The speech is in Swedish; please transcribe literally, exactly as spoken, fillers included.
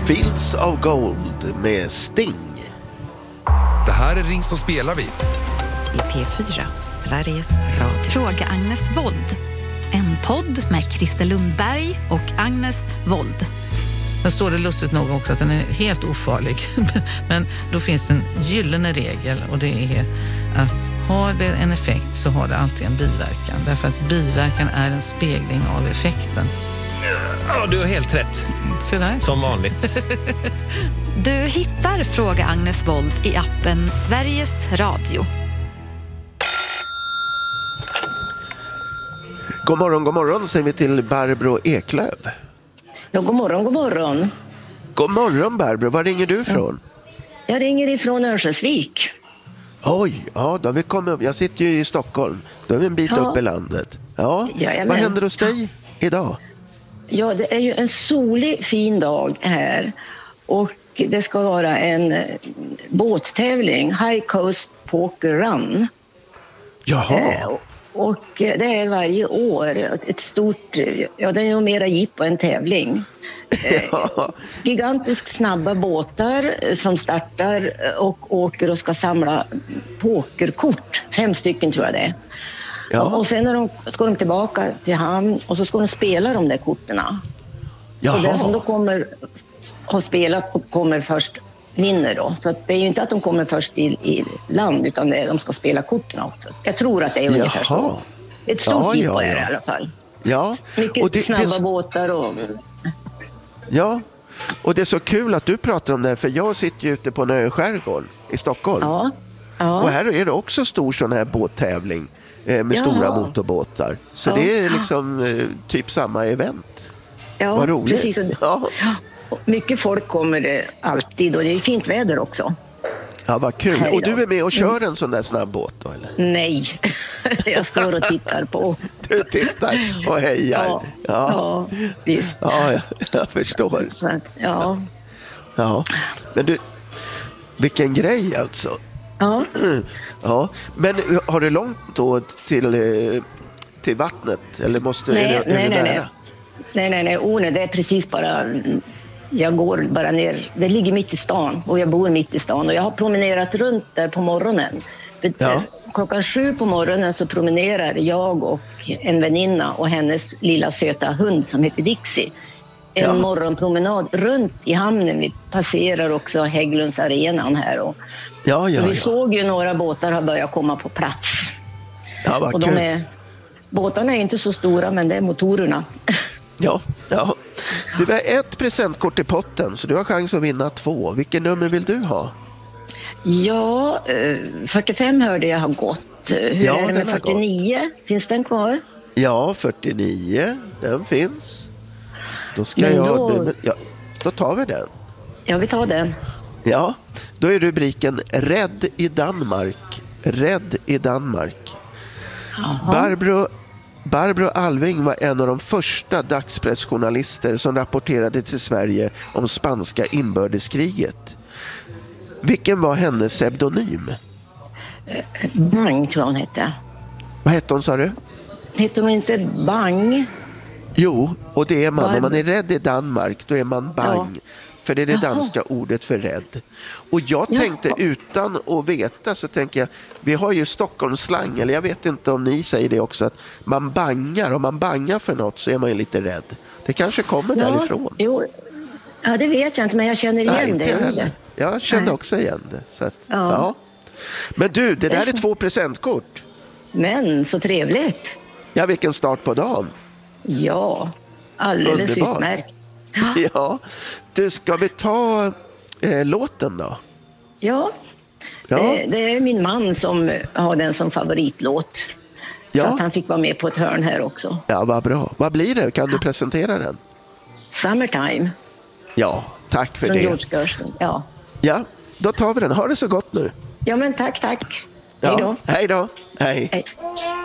Fields of Gold med Sting. Det här är Ring så spelar vi. I P fyra, Sveriges Radio. Fråga Agnes Wold. En podd med Christer Lundberg och Agnes Wold. Sen står det lustigt nog också att den är helt ofarlig. Men då finns det en gyllene regel, och det är att har det en effekt så har det alltid en biverkan. Därför att biverkan är en spegling av effekten. Ja, du har helt rätt. Så där. Som vanligt. Du hittar Fråga Agnes Wold i appen Sveriges Radio. God morgon, god morgon säger vi till Barbro Eklöf. Ja, god morgon, god morgon. God morgon Barbro, var ringer du ifrån? Jag ringer ifrån Örnsköldsvik. Oj, ja då har vi kommit upp. Jag sitter ju i Stockholm, då är vi en bit Ja. upp i landet. Ja, Jajamän. vad händer hos dig idag? Ja, det är ju en solig, fin dag här. Och det ska vara en eh, båttävling, High Coast Poker Run. Jaha. Eh, och, och eh, det är varje år ett stort, ja det är nog mera jippo än tävling. Eh, Ja. Gigantiskt snabba båtar eh, som startar och åker och ska samla pokerkort. Fem stycken tror jag det är. Ja. Och sen när de, ska de tillbaka till hamn och så ska de spela de där korterna. Och den som då Jaha. kommer har spelat och kommer först vinner då. Så att det är ju inte att de kommer först i, i land, utan det är, de ska spela korten också. Jag tror att det är ungefär Jaha. så. Ett stort Ja, jippo ja, är det ja. i alla fall. Ja. Mycket Och det, snabba det, båtar och... ja. Och det är så kul att du pratar om det här, för jag sitter ju ute på en ö i skärgården i Stockholm. Ja. Ja. Och här är det också stor sån här båttävling eh, med Ja. stora motorbåtar. Så Ja. det är liksom eh, typ samma event. Ja, Vad roligt. precis. Och- Ja. och mycket folk kommer det alltid och det är fint väder också. Ja, vad kul. Här Och du idag. är med och kör en sån där snabb båt då, eller? Nej, jag står och tittar på. Du tittar och hejar. Ja, Ja, ja visst. ja jag, jag förstår. Så att, ja. Ja. Men du, vilken grej alltså. Ja. Ja. Men har du långt då till, eh, till vattnet? Eller måste Nej, är det, är nej, det nej, nära? nej. Nej, nej, nej. Oh, nej, det är precis bara... Jag går bara ner. Det ligger mitt i stan och jag bor mitt i stan. Och jag har promenerat runt där på morgonen. För Ja. Klockan sju på morgonen så promenerar jag och en väninna och hennes lilla söta hund som heter Dixie. En Ja. morgonpromenad runt i hamnen. Vi passerar också Hägglunds arenan här. Och, Ja, ja, och vi ja. såg ju några båtar har börjat komma på plats. Ja, vad Och kul. de är, båtarna är inte så stora, men det är motorerna. Ja, ja. Du har ett presentkort i potten, så du har chans att vinna två. Vilken nummer vill du ha? Ja, eh, fyrtiofem hörde jag har gått. Hur Ja, är det den med har fyrtionio? Finns den kvar? Ja, fyrtionio. Den finns. Då ska Men jag... då- Du, ja, då tar vi den. Ja, vi tar den. Ja, då är rubriken Rädd i Danmark. Rädd i Danmark. Barbro, Barbro Alving var en av de första dagspressjournalister som rapporterade till Sverige om spanska inbördeskriget. Vilken var hennes pseudonym? Bang tror jag hon hette. Vad hette hon, sa du? Hette hon inte Bang? Jo, och det är man. Barbro. Om man är rädd i Danmark, då är man bang. För det är det Jaha. danska ordet för rädd. Och jag Jaha. tänkte, utan att veta, så tänker jag, vi har ju Stockholmsslang, eller jag vet inte om ni säger det också, att man bangar. Om man bangar för något så är man ju lite rädd. Det kanske kommer därifrån. Jo, ja, det vet jag inte, men jag känner igen Nej, inte det jag ordet. heller. Jag kände Nej. också igen det. Så att, Ja. ja. Men du, det där är två presentkort. Men så trevligt. Ja, vilken start på dagen. Ja, alldeles Underbar. utmärkt. Ja, du, ska vi ta eh, låten då? Ja, Ja. Det, det är min man som har den som favoritlåt. Ja. Så att han fick vara med på ett hörn här också. Ja, vad bra. Vad blir det? Kan du presentera den? Summertime Ja, tack för från det. George Gershwin. Ja. Ja, då tar vi den. Ha det så gott nu. ja, men tack, tack. Hej då. Ja, hej då. Hej. Hej.